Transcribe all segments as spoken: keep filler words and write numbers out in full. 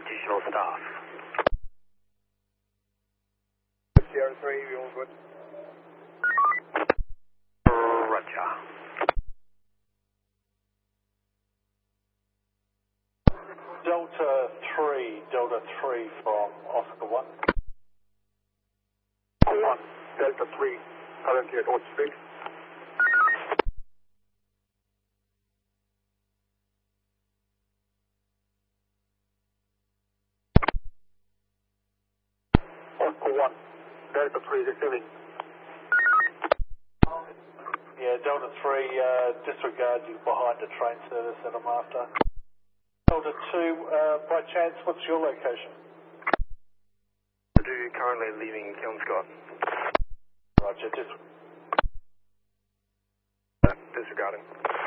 additional staff. Sierra three, you all good? Roger. Delta three, Delta three from Oscar one. one, Delta three, currently at Oats Street. Oscar one, Delta three receiving. Yeah, Delta three, uh, disregard you behind the train service that I'm after. Delta two, uh, by chance, what's your location? Do currently leaving Kelmscott. Roger, dis Uh, disregarding.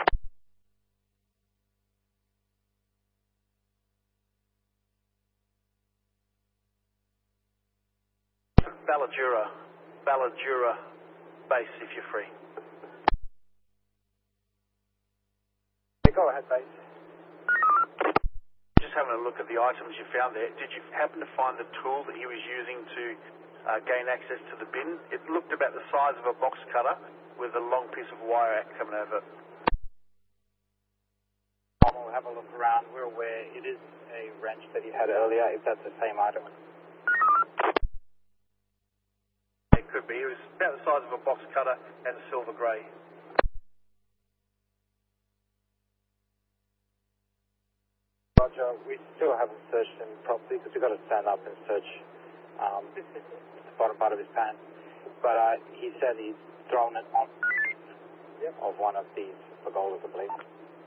Balladura, Balladura base if you're free. Go ahead, base. Just having a look at the items you found there, did you happen to find the tool that he was using to uh, gain access to the bin? It looked about the size of a box cutter with a long piece of wire coming over it. We'll have a look around. We're aware it is a wrench that he had earlier, if that's the same item. It could be. It was about the size of a box cutter and silver grey. Roger, we still haven't searched him properly because we've got to stand up and search um, the bottom part of his pants. But uh, he said he's thrown it on of one of these pagolas, I believe.